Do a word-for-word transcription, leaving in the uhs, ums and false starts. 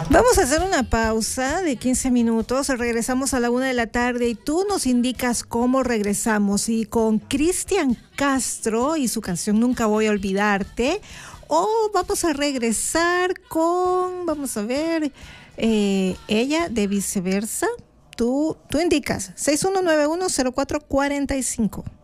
Vamos a hacer una pausa de quince minutos, regresamos a la una de la tarde y tú nos indicas cómo regresamos, y con Cristian Castro y su canción Nunca Voy a Olvidarte, o vamos a regresar con, vamos a ver, eh, ella de Viceversa. Tú, tú indicas seis uno nueve uno cero cuatro cuatro cinco.